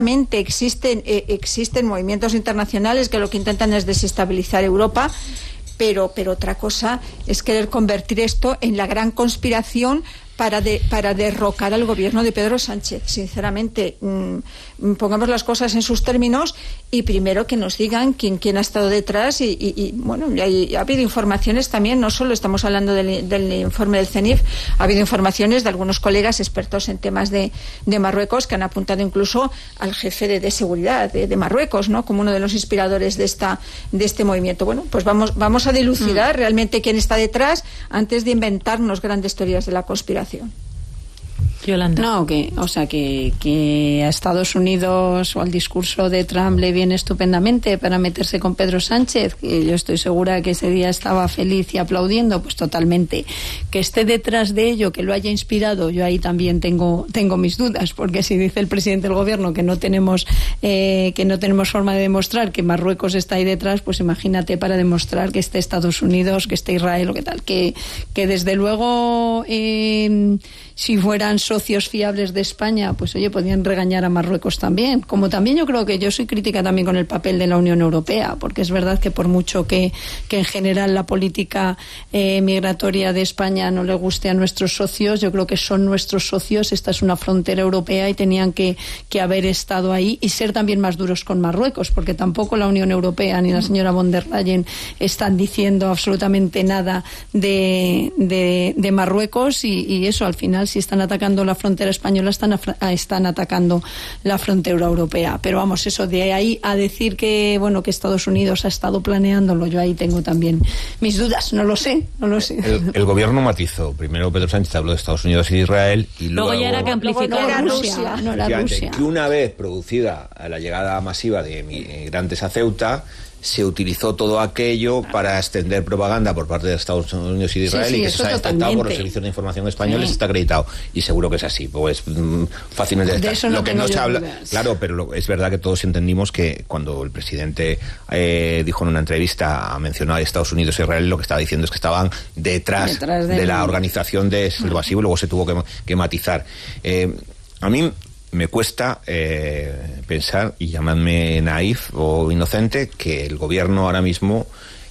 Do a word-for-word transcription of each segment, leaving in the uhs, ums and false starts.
Existen, eh, existen movimientos internacionales que lo que intentan es desestabilizar Europa, pero, pero otra cosa es querer convertir esto en la gran conspiración para, de, para derrocar al gobierno de Pedro Sánchez. Sinceramente, mmm, pongamos las cosas en sus términos y primero que nos digan quién, quién ha estado detrás y, y, y bueno, y ha habido informaciones también, no solo estamos hablando del, del informe del CENIF, ha habido informaciones de algunos colegas expertos en temas de, de Marruecos que han apuntado incluso al jefe de, de seguridad de, de Marruecos, ¿no?, como uno de los inspiradores de esta de este movimiento. Bueno, pues vamos, vamos a dilucidar mm. realmente quién está detrás antes de inventarnos grandes teorías de la conspiración. Yolanda. No, que, o sea, que, que a Estados Unidos o al discurso de Trump le viene estupendamente para meterse con Pedro Sánchez, que yo estoy segura que ese día estaba feliz y aplaudiendo, pues totalmente. Que esté detrás de ello, que lo haya inspirado, yo ahí también tengo tengo mis dudas, porque si dice el presidente del gobierno que no tenemos eh, que no tenemos forma de demostrar que Marruecos está ahí detrás, pues imagínate para demostrar que esté Estados Unidos, que esté Israel o qué tal, que, que desde luego eh, si fueran socios fiables de España, pues oye, podrían regañar a Marruecos también. Como también yo creo que yo soy crítica también con el papel de la Unión Europea, porque es verdad que por mucho que, que en general la política eh, migratoria de España no le guste a nuestros socios, yo creo que son nuestros socios, esta es una frontera europea y tenían que, que haber estado ahí y ser también más duros con Marruecos, porque tampoco la Unión Europea ni la señora von der Leyen están diciendo absolutamente nada de, de, de Marruecos y, y eso al final si están atacando la frontera española, están, están atacando la frontera europea. Pero vamos, eso de ahí a decir que, bueno, que Estados Unidos ha estado planeándolo, yo ahí tengo también mis dudas, no lo sé, no lo sé. El, el gobierno matizó, primero Pedro Sánchez habló de Estados Unidos y de Israel, y luego... Luego ya era que amplificó no era Rusia. Rusia, no era Rusia. Que una vez producida la llegada masiva de migrantes a Ceuta, se utilizó todo aquello para extender propaganda por parte de Estados Unidos y de Israel, sí, sí, y que se ha detectado por los servicios de información españoles, sí. Está acreditado y seguro que es así, pues mm, fácilmente de eso no lo que no se habla, dudas. claro, pero lo, es verdad que todos entendimos que cuando el presidente eh, dijo en una entrevista, mencionó a Estados Unidos y Israel, lo que estaba diciendo es que estaban detrás, detrás de, de la organización de lo masivo, y luego se tuvo que, que matizar. Eh, a mí me cuesta eh, pensar, y llamadme naif o inocente, que el gobierno ahora mismo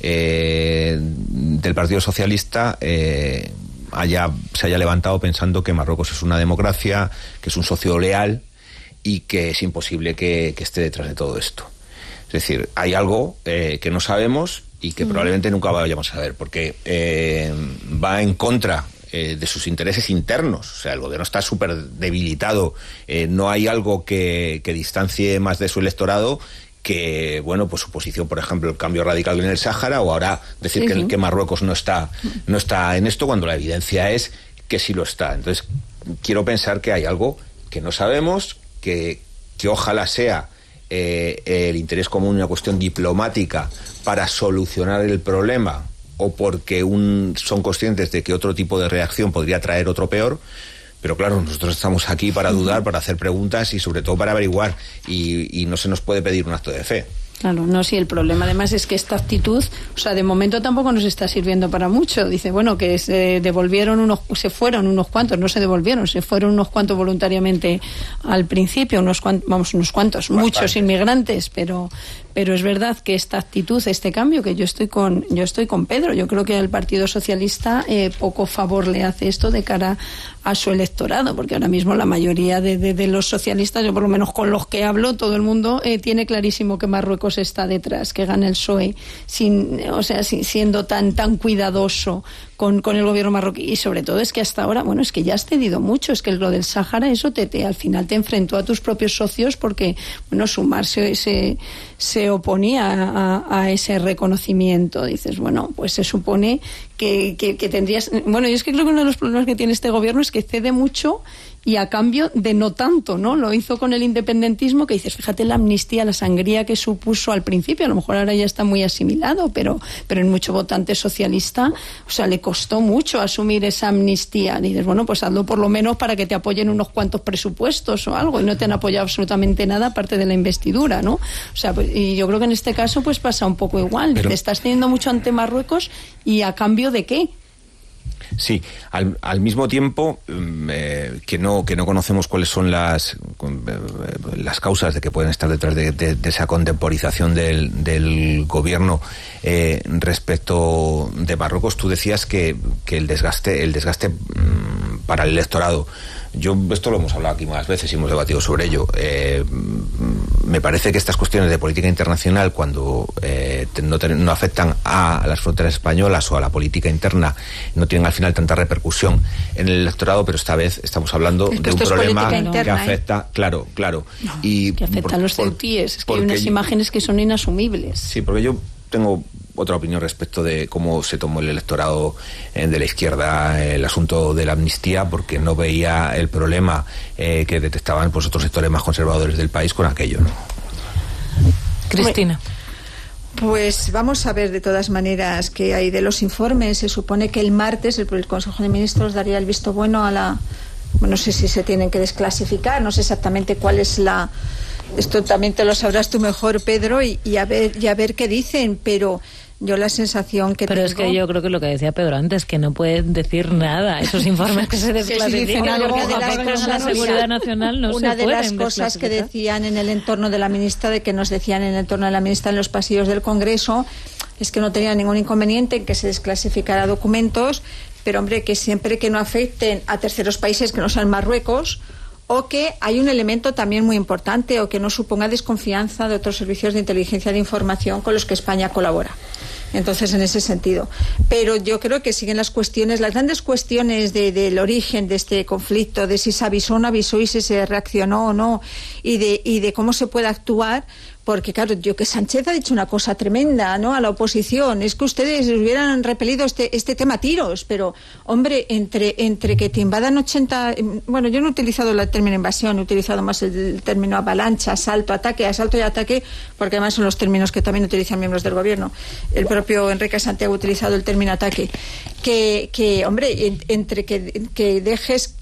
eh, del Partido Socialista eh, haya, se haya levantado pensando que Marruecos es una democracia, que es un socio leal y que es imposible que, que esté detrás de todo esto. Es decir, hay algo eh, que no sabemos y que mm. probablemente nunca vayamos a saber, porque eh, va en contra Eh, de sus intereses internos. O sea, el gobierno está súper debilitado, eh, no hay algo que, que distancie más de su electorado que, bueno, pues su posición, por ejemplo, el cambio radical en el Sáhara, o ahora decir sí, que, sí. que Marruecos no está, no está en esto, cuando la evidencia es que sí lo está. Entonces, quiero pensar que hay algo que no sabemos, que, que ojalá sea eh, el interés común, una cuestión diplomática para solucionar el problema, o porque un, son conscientes de que otro tipo de reacción podría traer otro peor, pero claro, nosotros estamos aquí para dudar, para hacer preguntas y sobre todo para averiguar, y, y no se nos puede pedir un acto de fe. Claro, no, sí, el problema además es que esta actitud, o sea, de momento tampoco nos está sirviendo para mucho. Dice, bueno, que se devolvieron unos, se fueron unos cuantos, no se devolvieron, se fueron unos cuantos voluntariamente al principio, unos cuantos, vamos, unos cuantos, Bastante. muchos inmigrantes, pero pero es verdad que esta actitud, este cambio, que yo estoy con yo estoy con Pedro, yo creo que al Partido Socialista eh, poco favor le hace esto de cara a su electorado, porque ahora mismo la mayoría de, de, de los socialistas, yo por lo menos con los que hablo, todo el mundo eh, tiene clarísimo que Marruecos está detrás, que gana el P S O E, sin, o sea, sin, siendo tan tan cuidadoso con, con el gobierno marroquí, y sobre todo es que hasta ahora, bueno, es que ya has cedido mucho, es que lo del Sáhara, eso te, te al final te enfrentó a tus propios socios, porque, bueno, Sumar se, se, se oponía a, a ese reconocimiento. Dices, bueno, pues se supone que, que, que tendrías... Bueno, yo es que creo que uno de los problemas que tiene este gobierno es que cede mucho y a cambio de no tanto, ¿no? Lo hizo con el independentismo, que dices, fíjate la amnistía, la sangría que supuso al principio, a lo mejor ahora ya está muy asimilado, pero, pero en mucho votante socialista, o sea, le costó mucho asumir esa amnistía. Y dices, bueno, pues hazlo por lo menos para que te apoyen unos cuantos presupuestos o algo, y no te han apoyado absolutamente nada aparte de la investidura, ¿no? O sea, pues, y yo creo que en este caso pues pasa un poco igual, pero... te estás teniendo mucho ante Marruecos, y a cambio de qué. Sí, al, al mismo tiempo eh, que no que no conocemos cuáles son las las causas de que pueden estar detrás de, de, de esa contemporización del, del gobierno eh, respecto de Marruecos. Tú decías que, que el desgaste el desgaste mmm, para el electorado. Yo esto lo hemos hablado aquí más veces y hemos debatido sobre ello. Eh, me parece que estas cuestiones de política internacional, cuando eh, no, no afectan a las fronteras españolas o a la política interna, no tienen al final tanta repercusión en el electorado, pero esta vez estamos hablando es de un problema interna, que afecta, ¿eh? claro, claro. No, y que afecta por, a los por, ceutíes, es que hay unas imágenes que son inasumibles. Sí, porque yo tengo otra opinión respecto de cómo se tomó el electorado eh, de la izquierda el asunto de la amnistía, porque no veía el problema eh, que detectaban pues otros sectores más conservadores del país con aquello, ¿no? Cristina. Pues vamos a ver de todas maneras qué hay de los informes. Se supone que el martes el, el Consejo de Ministros daría el visto bueno a la... Bueno, no sé si se tienen que desclasificar, no sé exactamente cuál es la... Esto también te lo sabrás tú mejor, Pedro, y, y, a, ver, y a ver qué dicen, pero... Yo la sensación que Pero tengo... es que yo creo que lo que decía Pedro antes, que no pueden decir nada. Esos informes que se desclasifican algo, porque de las afectan a la cosas, seguridad nacional no una se de pueden las cosas que desclasificar. decían en el entorno de la ministra, de que nos decían en el entorno de la ministra en los pasillos del Congreso, es que no tenía ningún inconveniente en que se desclasificara documentos, pero hombre, que siempre que no afecten a terceros países que no sean Marruecos, o que hay un elemento también muy importante, o que no suponga desconfianza de otros servicios de inteligencia de información con los que España colabora. Entonces, en ese sentido. Pero yo creo que siguen las cuestiones, las grandes cuestiones de, del origen de este conflicto, de si se avisó o no avisó y si se reaccionó o no, y de, y de cómo se puede actuar. Porque, claro, yo que Sánchez ha dicho una cosa tremenda, ¿no?, a la oposición. Es que ustedes hubieran repelido este este tema a tiros, pero, hombre, entre entre que te invadan ochenta... Bueno, yo no he utilizado el término invasión, he utilizado más el, el término avalancha, asalto, ataque, asalto y ataque, porque además son los términos que también utilizan miembros del gobierno. El propio Enrique Santiago ha utilizado el término ataque. Que, que hombre, en, entre que, que dejes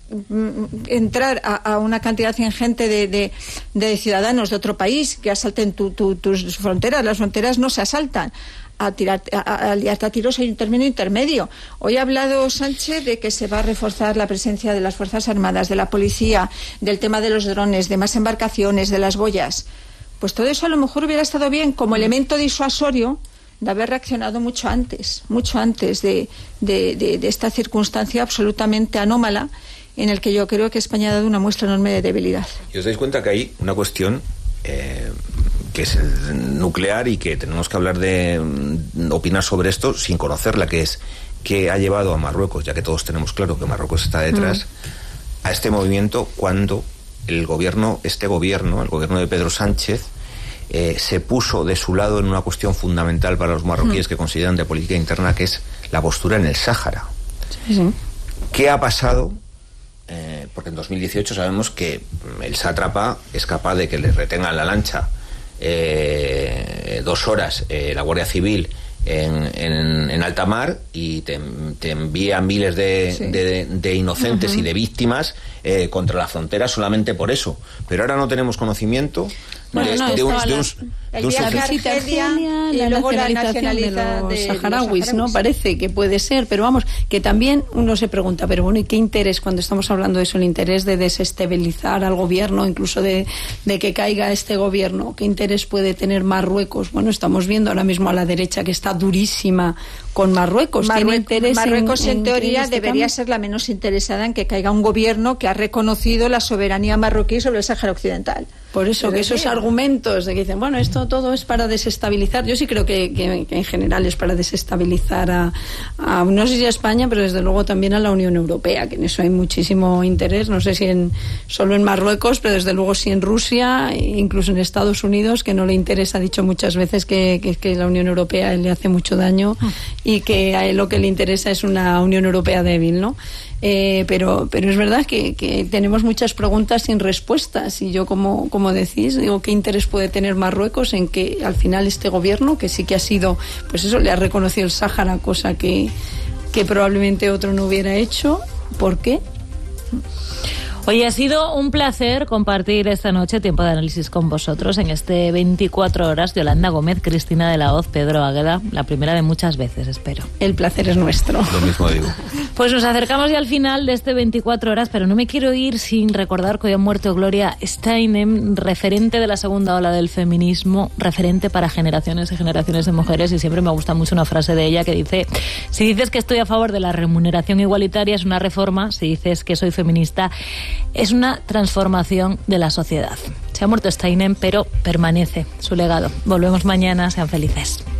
entrar a, a una cantidad ingente de, de, de ciudadanos de otro país que asalten tu, tu, tus fronteras, las fronteras no se asaltan, a tirar a, a liarte a tiros hay un término intermedio. Hoy ha hablado Sánchez de que se va a reforzar la presencia de las Fuerzas Armadas, de la policía, del tema de los drones, de más embarcaciones, de las boyas. Pues todo eso a lo mejor hubiera estado bien como elemento disuasorio de haber reaccionado mucho antes, mucho antes de, de, de, de esta circunstancia absolutamente anómala, en el que yo creo que España ha dado una muestra enorme de debilidad. Y os dais cuenta que hay una cuestión eh, que es nuclear y que tenemos que hablar de mm, opinar sobre esto sin conocerla, que es qué ha llevado a Marruecos, ya que todos tenemos claro que Marruecos está detrás, mm. a este movimiento cuando el gobierno, este gobierno, el gobierno de Pedro Sánchez, eh, se puso de su lado en una cuestión fundamental para los marroquíes mm. que consideran de política interna, que es la postura en el Sáhara. Sí, sí. ¿Qué ha pasado? Eh, porque en dos mil dieciocho sabemos que el sátrapa es capaz de que le retengan la lancha eh, dos horas eh, la Guardia Civil en, en, en alta mar y te, te envía miles de, sí. de, de, de inocentes uh-huh. y de víctimas eh, contra la frontera solamente por eso. Pero ahora no tenemos conocimiento bueno, de, no, de, un, la, de un, el de un la visita a Argelia, la luego nacionalización la de los, de saharauis, los ¿no? Parece que puede ser, pero vamos, que también uno se pregunta, pero bueno, ¿y qué interés, cuando estamos hablando de eso, el interés de desestabilizar al gobierno, incluso de, de que caiga este gobierno, qué interés puede tener Marruecos? Bueno, estamos viendo ahora mismo a la derecha que está durísima con Marruecos. Marruecos, interés Marruecos en, en, en teoría, en este debería cambio? ser la menos interesada en que caiga un gobierno que ha reconocido la soberanía marroquí sobre el Sáhara Occidental. Por eso, pero que esos bien. argumentos de que dicen, bueno, esto todo es para desestabilizar, yo sí creo que, que, que en general es para desestabilizar a, a, no sé si a España, pero desde luego también a la Unión Europea, que en eso hay muchísimo interés, no sé si en solo en Marruecos, pero desde luego sí en Rusia, incluso en Estados Unidos, que no le interesa, ha dicho muchas veces que, que, que la Unión Europea le hace mucho daño y que a él lo que le interesa es una Unión Europea débil, ¿no? Eh, pero pero es verdad que, que tenemos muchas preguntas sin respuestas y yo, como, como decís, digo, ¿qué interés puede tener Marruecos en que al final este gobierno, que sí que ha sido, pues eso, le ha reconocido el Sáhara, cosa que, que probablemente otro no hubiera hecho? ¿Por qué? Hoy ha sido un placer compartir esta noche tiempo de análisis con vosotros en este veinticuatro horas. Yolanda Gómez, Cristina de la Hoz, Pedro Águeda, la primera de muchas veces, espero. El placer es nuestro. Lo mismo digo. Pues nos acercamos ya al final de este veinticuatro horas, pero no me quiero ir sin recordar que hoy ha muerto Gloria Steinem, referente de la segunda ola del feminismo, referente para generaciones y generaciones de mujeres, y siempre me gusta mucho una frase de ella que dice: si dices que estoy a favor de la remuneración igualitaria es una reforma, si dices que soy feminista es una transformación de la sociedad. Se ha muerto Steinem, pero permanece su legado. Volvemos mañana, sean felices.